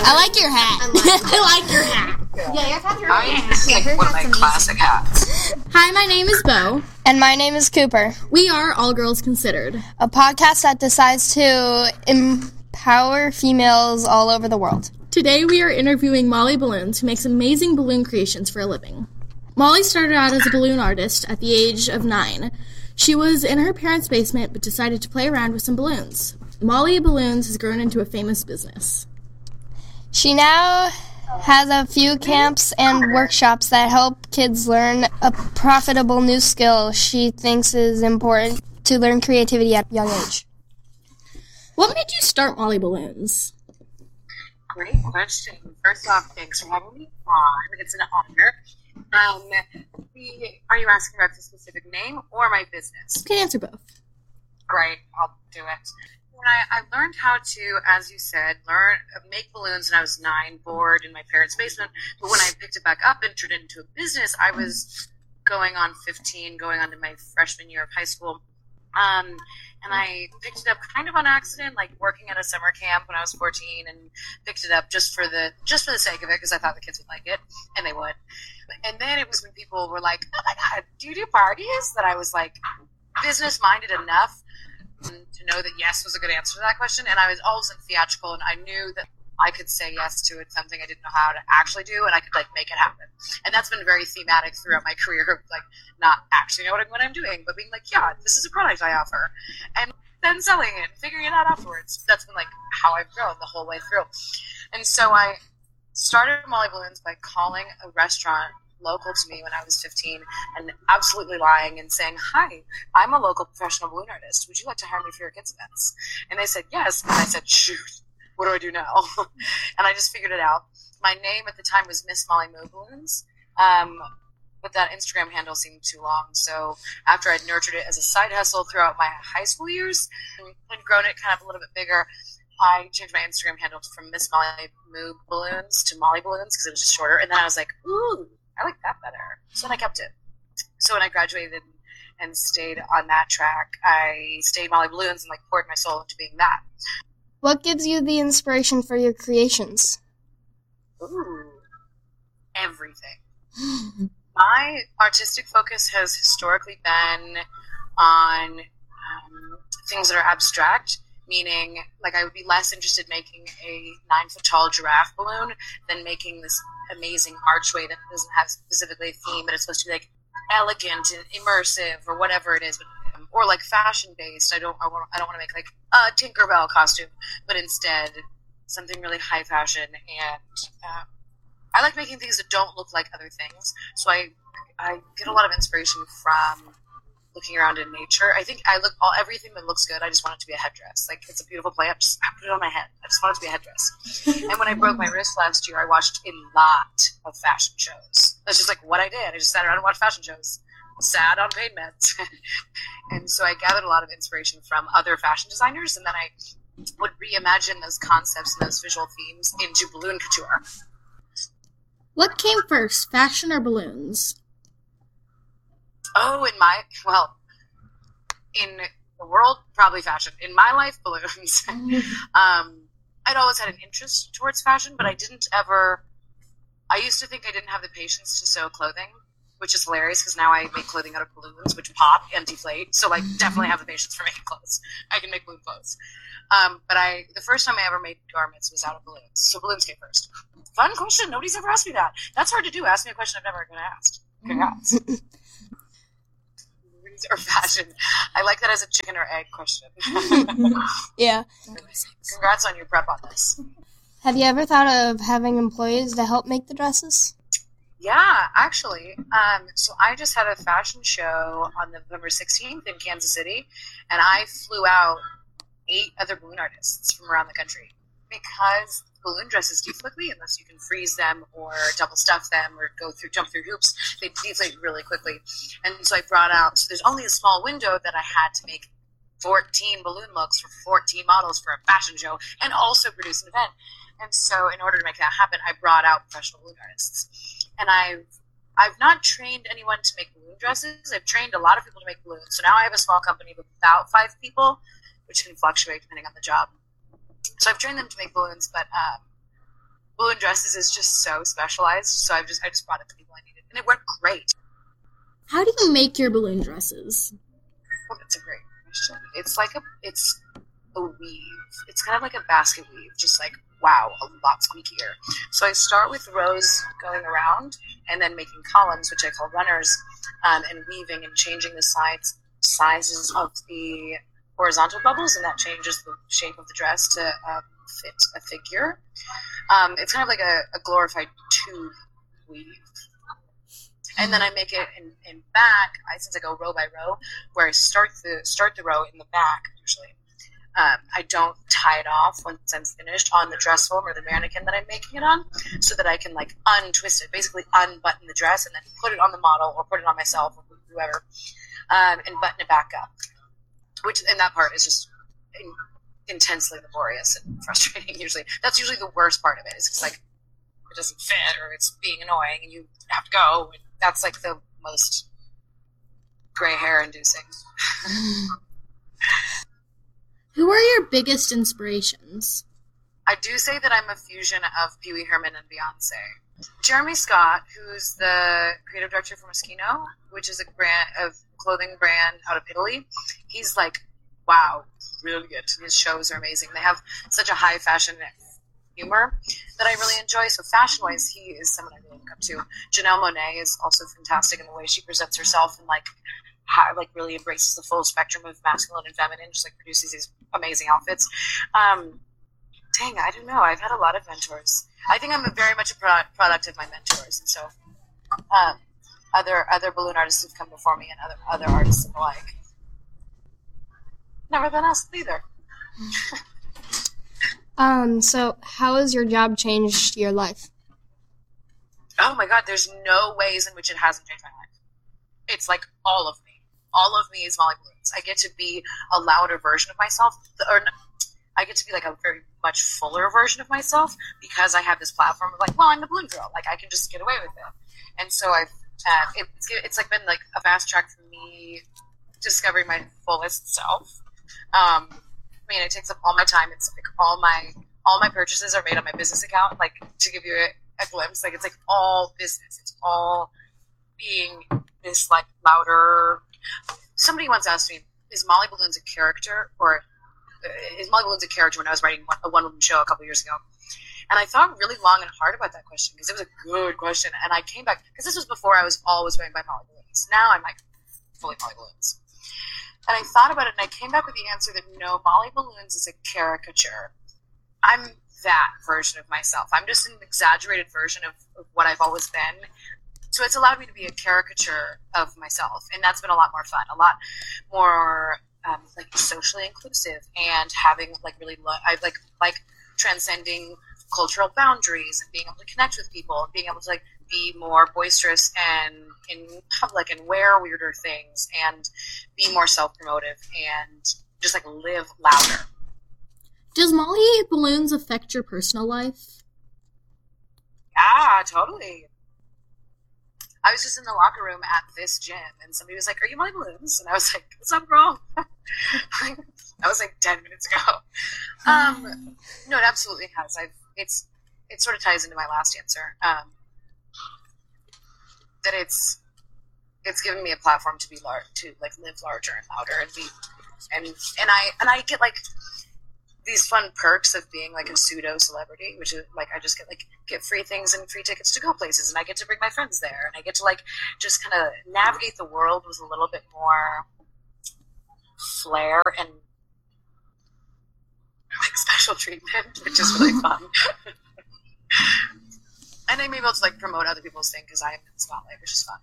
I like your hat. I like your hat. Yeah, you have your This is like one of my classic hats. Hi, my name is Bo. And my name is Cooper. We are All Girls Considered, A podcast that decides to empower females all over the world. Today we are interviewing Molly Balloons, who makes amazing balloon creations for a living. Molly started out as a balloon artist at the age of 9. She was in her parents' basement but decided to play around with some balloons. Molly Balloons has grown into a famous business. She now has a few camps and workshops that help kids learn a profitable new skill she thinks is important to learn creativity at a young age. What made you start Molly Balloons? Great question. First off, thanks for having me on. It's an honor. Are you asking about the specific name or my business? You can answer both. Great, I'll do it. When I learned how to, as you said, make balloons when I was 9, bored in my parents' basement. But when I picked it back up and turned it into a business, I was going on 15, going on to my freshman year of high school. And I picked it up kind of on accident, like working at a summer camp when I was 14, and picked it up just for the sake of it because I thought the kids would like it, and they would. And then it was when people were like, "Oh my God, do you do parties?" that I was like business minded enough to know that yes was a good answer to that question. And I was always in theatrical, and I knew that I could say yes to it, something I didn't know how to actually do, and I could like make it happen. And that's been very thematic throughout my career, like not actually knowing what I'm doing, but being like, yeah, this is a product I offer, and then selling it and figuring it out afterwards. That's been like how I've grown the whole way through. And so I started Molly Balloons by calling a restaurant local to me when I was 15 and absolutely lying and saying, "Hi, I'm a local professional balloon artist. Would you like to hire me for your kids' events?" And they said yes. And I said, shoot, what do I do now? And I just figured it out. My name at the time was Miss Molly Moo Balloons, but that Instagram handle seemed too long. So after I'd nurtured it as a side hustle throughout my high school years and grown it kind of a little bit bigger, I changed my Instagram handle from Miss Molly Moo Balloons to Molly Balloons because it was just shorter. And then I was like, ooh, I like that better. So then I kept it. So when I graduated and stayed on that track, I stayed Molly Balloons and like poured my soul into being that. What gives you the inspiration for your creations? Ooh, everything. My artistic focus has historically been on things that are abstract, meaning like I would be less interested in making a 9-foot-tall giraffe balloon than making this amazing archway that doesn't have specifically a theme, but it's supposed to be like elegant and immersive or whatever it is, or like fashion based. I don't want to make like a Tinkerbell costume, but instead something really high fashion. And I like making things that don't look like other things. So I get a lot of inspiration from looking around in nature. I think everything that looks good, I just want it to be a headdress. Like, it's a beautiful play. I put it on my head. I just want it to be a headdress. And when I broke my wrist last year, I watched a lot of fashion shows. That's just like what I did. I just sat around and watched fashion shows. Sat on pain meds. And so I gathered a lot of inspiration from other fashion designers, and then I would reimagine those concepts and those visual themes into balloon couture. What came first, fashion or balloons? Oh, in the world, probably fashion. In my life, balloons. I'd always had an interest towards fashion, but I used to think I didn't have the patience to sew clothing, which is hilarious because now I make clothing out of balloons, which pop and deflate. So, like, definitely have the patience for making clothes. I can make balloon clothes. But the first time I ever made garments was out of balloons. So balloons came first. Fun question. Nobody's ever asked me that. That's hard to do. Ask me a question I've never been asked. Congrats. Or fashion. I like that as a chicken or egg question. Yeah. Congrats on your prep on this. Have you ever thought of having employees to help make the dresses? Yeah, actually. So I just had a fashion show on November 16th in Kansas City, and I flew out 8 other balloon artists from around the country because balloon dresses deflate quickly unless you can freeze them or double stuff them or jump through hoops. They deflate really quickly. And so I brought out, so there's only a small window that I had to make 14 balloon looks for 14 models for a fashion show and also produce an event. And so in order to make that happen, I brought out professional balloon artists. And I've not trained anyone to make balloon dresses. I've trained a lot of people to make balloons. So now I have a small company with about 5 people, which can fluctuate depending on the job. So I've trained them to make balloons, but balloon dresses is just so specialized. So I just brought it to people I needed, and it worked great. How do you make your balloon dresses? Well, that's a great question. It's a weave. It's kind of like a basket weave, just like, wow, a lot squeakier. So I start with rows going around and then making columns, which I call runners, and weaving and changing the sizes of the horizontal bubbles, and that changes the shape of the dress to fit a figure. It's kind of like a glorified tube weave. And then I make it in back, since I go row by row, where I start the row in the back usually. I don't tie it off once I'm finished on the dress form or the mannequin that I'm making it on, so that I can like untwist it, basically unbutton the dress and then put it on the model or put it on myself or whoever, and button it back up. And that part is just intensely laborious and frustrating. That's usually the worst part of it. It's just like it doesn't fit or it's being annoying and you have to go. And that's like the most gray hair inducing. Who are your biggest inspirations? I do say that I'm a fusion of Pee Wee Herman and Beyonce. Jeremy Scott, who's the creative director for Moschino, which is a clothing brand out of Italy, he's like, wow, brilliant. His shows are amazing. They have such a high fashion humor that I really enjoy. So fashion-wise, he is someone I really look up to. Janelle Monáe is also fantastic in the way she presents herself and really embraces the full spectrum of masculine and feminine, just like produces these amazing outfits. I don't know. I've had a lot of mentors. I think I'm very much a product of my mentors, and so other balloon artists have come before me, and other artists alike. Never been asked either. So how has your job changed your life? Oh my God, there's no ways in which it hasn't changed my life. It's like all of me. All of me is Molly Balloons. I get to be a louder version of myself, I get to be like a very much fuller version of myself because I have this platform of like, well, I'm the balloon girl. Like I can just get away with it. And so it's like been like a fast track for me discovering my fullest self. It takes up all my time. It's like all my purchases are made on my business account. Like to give you a glimpse, like it's like all business. It's all being this like louder. Somebody once asked me, "Is Molly Balloons a character, or is Molly Balloons a character?" When I was writing a one-woman show a couple years ago, and I thought really long and hard about that question because it was a good question. And I came back because this was before I was always going by Molly Balloons. Now I'm like fully Molly Balloons. And I thought about it, and I came back with the answer that no, Molly Balloons is a caricature. I'm that version of myself. I'm just an exaggerated version of what I've always been. So it's allowed me to be a caricature of myself, and that's been a lot more fun, a lot more like socially inclusive, and having like really I like transcending cultural boundaries and being able to connect with people and being able to like be more boisterous and in public and wear weirder things and be more self-promotive and just like live louder. Does Molly Balloons affect your personal life? Yeah, totally. I was just in the locker room at this gym, and somebody was like, "Are you Molly Balloons?" And I was like, "What's up, wrong?" That was like 10 minutes ago. No, it absolutely has. It sort of ties into my last answer. That it's given me a platform to be to like live larger and louder and be, and I get like these fun perks of being like a pseudo celebrity, which is like I just get free things and free tickets to go places, and I get to bring my friends there, and I get to like just kind of navigate the world with a little bit more flair and like special treatment, which is really fun. And I'm able to like promote other people's thing because I'm in the spotlight, which is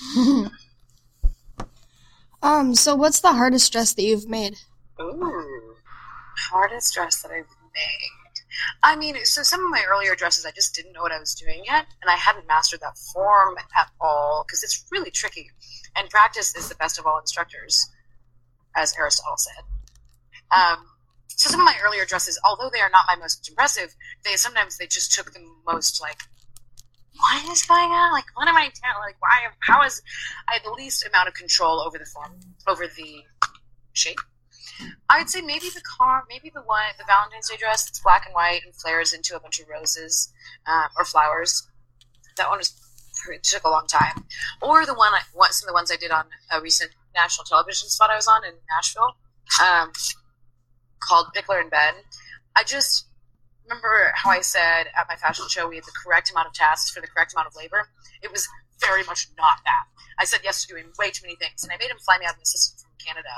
fun. So what's the hardest dress that you've made? Ooh. Hardest dress that I've made. I mean, so some of my earlier dresses, I just didn't know what I was doing yet, and I hadn't mastered that form at all, because it's really tricky. And practice is the best of all instructors, as Aristotle said. So some of my earlier dresses, although they are not my most impressive, they just took the most, like, what is going on? Like, what am I doing? Like, I had the least amount of control over the form, over the shape. I'd say maybe the Valentine's Day dress that's black and white and flares into a bunch of roses or flowers. That one it took a long time. Or some of the ones I did on a recent national television spot I was on in Nashville, called Bickler and Ben. I just remember how I said at my fashion show we had the correct amount of tasks for the correct amount of labor. It was very much not that. I said yes to doing way too many things, and I made him fly me out an assistant from Canada.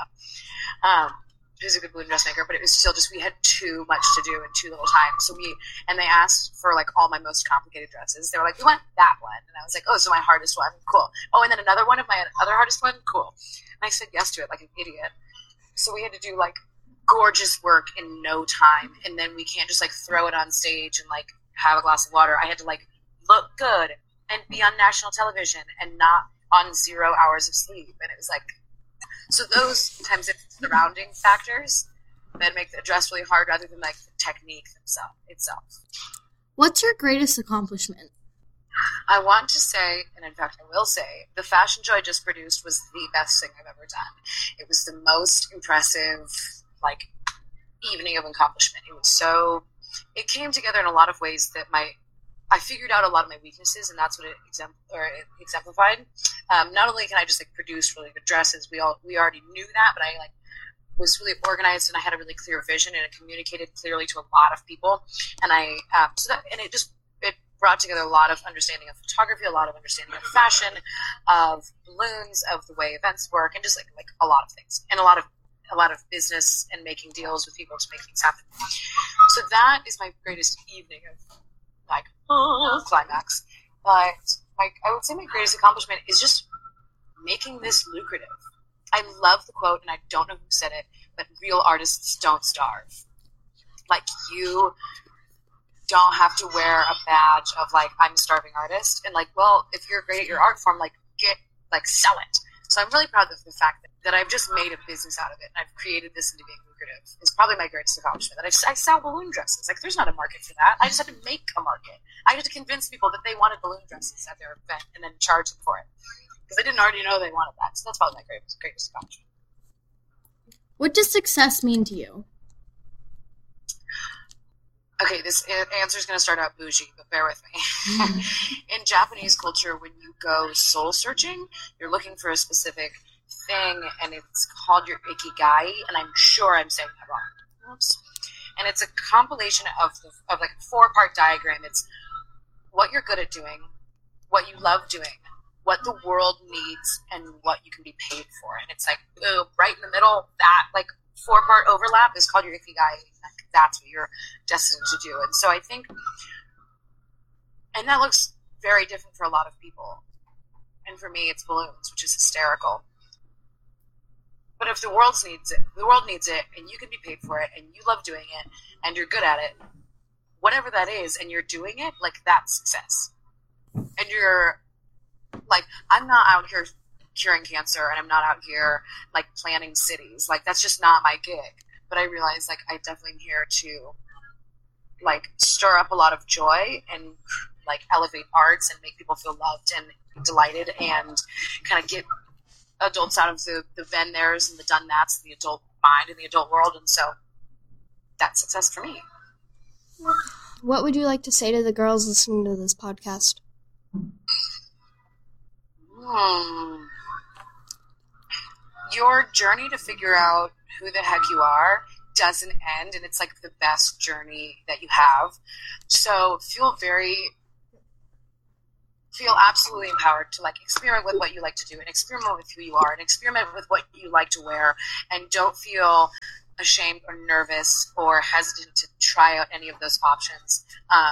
Who's a good balloon dressmaker, but it was still just we had too much to do in too little time. So they asked for like all my most complicated dresses. They were like, "We want that one," and I was like, "Oh, so my hardest one, cool." Oh, and then another one of my other hardest one, cool. And I said yes to it like an idiot. So we had to do like gorgeous work in no time, and then we can't just like throw it on stage and like have a glass of water. I had to like look good and be on national television and not on 0 hours of sleep, and it was like. So those times it's surrounding factors that make the dress really hard rather than like the technique itself. What's your greatest accomplishment? I want to say, and in fact I will say, the fashion show I just produced was the best thing I've ever done. It was the most impressive like evening of accomplishment. It came together in a lot of ways that I figured out a lot of my weaknesses, and that's what it exemplified. Not only can I just like produce really good dresses, we already knew that, but I like was really organized and I had a really clear vision and it communicated clearly to a lot of people. And it brought together a lot of understanding of photography, a lot of understanding of fashion, of balloons, of the way events work, and just like a lot of things, and a lot of business and making deals with people to make things happen. So that is my greatest evening of like climax. But I would say my greatest accomplishment is just making this lucrative. I love the quote, and I don't know who said it, but real artists don't starve. Like, you don't have to wear a badge of like, I'm a starving artist, and like, well, if you're great at your art form, like sell it. So I'm really proud of the fact that I've just made a business out of it, and I've created this into being lucrative. It's probably my greatest accomplishment. That I sell balloon dresses. Like, there's not a market for that. I just had to make a market. I had to convince people that they wanted balloon dresses at their event, and then charge them for it, because I didn't already know they wanted that. So that's probably my greatest accomplishment. What does success mean to you? Okay, this answer is going to start out bougie, but bear with me. In Japanese culture, when you go soul searching, you're looking for a specific thing, and it's called your ikigai, and I'm sure I'm saying that wrong. Oops. And it's a compilation of like a 4-part diagram. It's what you're good at doing, what you love doing, what the world needs, and what you can be paid for. And it's like, boom, right in the middle, that like 4-part overlap is called your ikigai. That's what you're destined to do. And so I think, and that looks very different for a lot of people. And for me, it's balloons, which is hysterical. But if the world needs it, and you can be paid for it, and you love doing it, and you're good at it, whatever that is, and you're doing it, like, that's success. And you're, like, I'm not out here curing cancer, and I'm not out here, like, planning cities. Like, that's just not my gig. But I realize, like, I definitely am here to, like, stir up a lot of joy and, like, elevate arts and make people feel loved and delighted and kind of get adults out of the been there's and the done that's, the adult mind and the adult world. And so that's success for me. What would you like to say to the girls listening to this podcast? Your journey to figure out who the heck you are doesn't end, and it's like the best journey that you have. So feel absolutely empowered to like experiment with what you like to do and experiment with who you are and experiment with what you like to wear, and don't feel ashamed or nervous or hesitant to try out any of those options.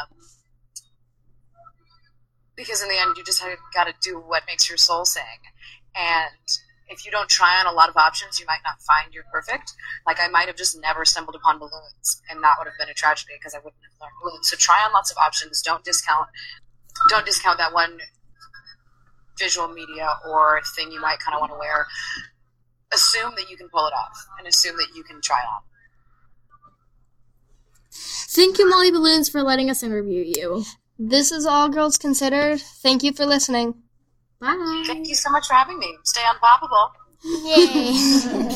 Because in the end, you just got to do what makes your soul sing. And if you don't try on a lot of options, you might not find you're perfect. Like, I might have just never stumbled upon balloons, and that would have been a tragedy because I wouldn't have learned balloons. So try on lots of options. Don't discount that one visual media or thing you might kind of want to wear. Assume that you can pull it off, and assume that you can try it on. Thank you, Molly Balloons, for letting us interview you. This is All Girls Considered. Thank you for listening. Bye. Thank you so much for having me. Stay unpoppable. Yay.